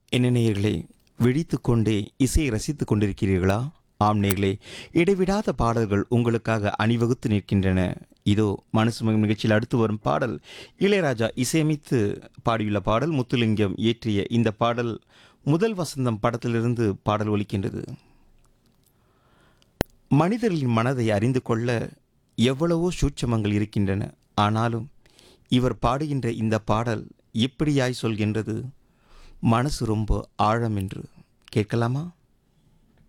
என்ன நேயர்களே, விழித்துக்கொண்டே இசையை ரசித்துக் கொண்டிருக்கிறீர்களா? ஆம் நேயர்களே, இடைவிடாத பாடல்கள் உங்களுக்காக அணிவகுத்து நிற்கின்றன. இதோ மனசு மகிழும் நிகழ்ச்சியில் அடுத்து வரும் பாடல் இளையராஜா இசையமைத்து பாடியுள்ள பாடல். முத்துலிங்கம் இயற்றிய இந்த பாடல் முதல் வசந்தம் படத்திலிருந்து பாடல் ஒலிக்கின்றது. மனிதர்களின் மனதை அறிந்து கொள்ள எவ்வளவோ சூட்சமங்கள் இருக்கின்றன. ஆனாலும் இவர் பாடுகின்ற இந்த பாடல் எப்படியாய் சொல்கின்றது, மனசு ரொம்ப ஆழம் என்று. கேட்கலாமா?